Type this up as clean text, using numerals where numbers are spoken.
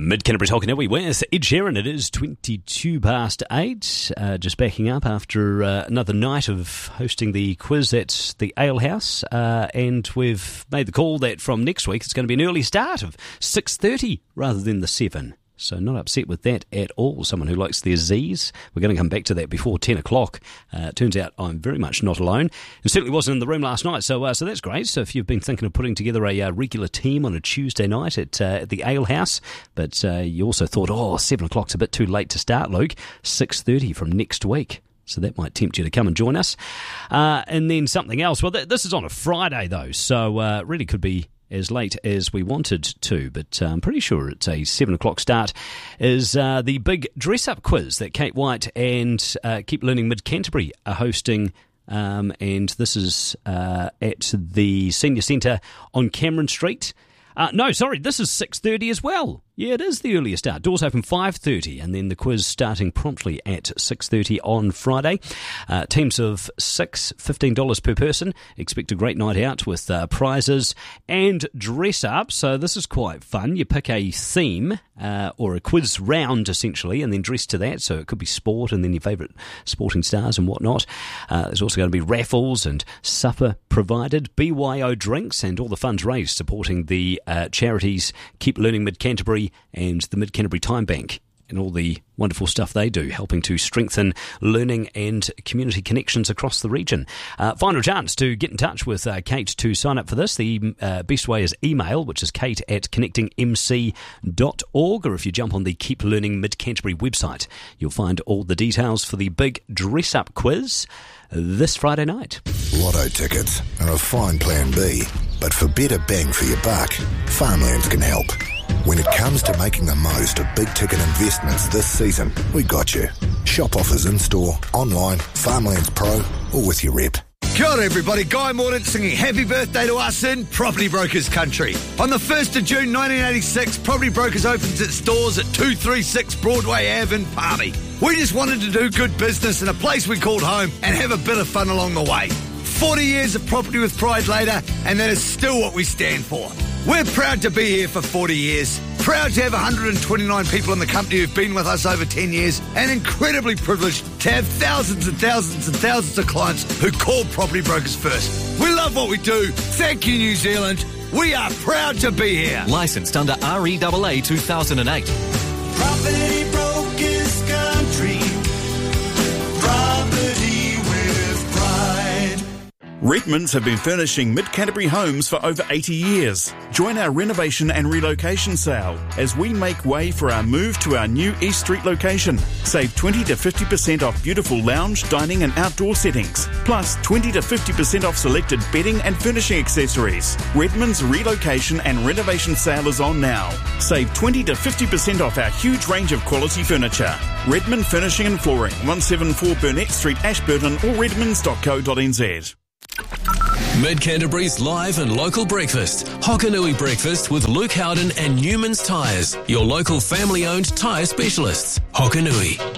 Mid Canterbury's Hokanui with Ed Sheeran. It is 22 past 8. Just backing up after another night of hosting the quiz at the Ale House. And we've made the call that from next week it's going to be an early start of 6:30 rather than the 7. So not upset with that at all. Someone who likes their Z's. We're going to come back to that before 10 o'clock. Turns out I'm very much not alone. And certainly wasn't in the room last night, so that's great. So if you've been thinking of putting together a regular team on a Tuesday night at the Ale House, but you also thought, 7 o'clock's a bit too late to start, Luke, 6:30 from next week. So that might tempt you to come and join us. And then something else. Well, this is on a Friday, though, so really could be as late as we wanted to, but I'm pretty sure it's a 7 o'clock start, is the big dress-up quiz that Kate White and Keep Learning Mid Canterbury are hosting, and this is at the Senior Centre on Cameron Street. This is 6:30 as well. Yeah, it is the earliest start. Doors open 5:30, and then the quiz starting promptly at 6:30 on Friday. Teams of 6, $15 per person. Expect a great night out with prizes and dress up. So this is quite fun. You pick a theme or a quiz round, essentially, and then dress to that. So it could be sport and then your favourite sporting stars and whatnot. There's also going to be raffles and supper provided, BYO drinks, and all the funds raised supporting the charities Keep Learning Mid Canterbury and the Mid Canterbury Time Bank, and all the wonderful stuff they do, helping to strengthen learning and community connections across the region. Final chance to get in touch with Kate to sign up for this. The best way is email, which is kate@connectingmc.org, or if you jump on the Keep Learning Mid Canterbury website, you'll find all the details for the big dress-up quiz this Friday night. Lotto tickets are a fine plan B, but for better bang for your buck, Farmlands can help. When it comes to making the most of big-ticket investments this season, we got you. Shop offers in-store, online, Farmlands Pro, or with your rep. Kia ora everybody, Guy Mordaunt singing happy birthday to us in Property Brokers country. On the 1st of June 1986, Property Brokers opens its doors at 236 Broadway Ave in Palmy. We just wanted to do good business in a place we called home and have a bit of fun along the way. 40 years of property with pride later, and that is still what we stand for. We're proud to be here for 40 years, proud to have 129 people in the company who've been with us over 10 years, and incredibly privileged to have thousands and thousands and thousands of clients who call Property Brokers first. We love what we do. Thank you, New Zealand. We are proud to be here. Licensed under REAA 2008. Property Brokers country. Property with pride. Redmonds have been furnishing Mid-Canterbury homes for over 80 years. Join our renovation and relocation sale as we make way for our move to our new East Street location. Save 20 to 50% off beautiful lounge, dining and outdoor settings. Plus 20 to 50% off selected bedding and furnishing accessories. Redmonds relocation and renovation sale is on now. Save 20 to 50% off our huge range of quality furniture. Redmond Furnishing and Flooring, 174 Burnett Street, Ashburton, or redmonds.co.nz. Mid Canterbury's live and local breakfast. Hokanui Breakfast with Luke Howden and Newman's Tyres, your local family-owned tyre specialists. Hokanui.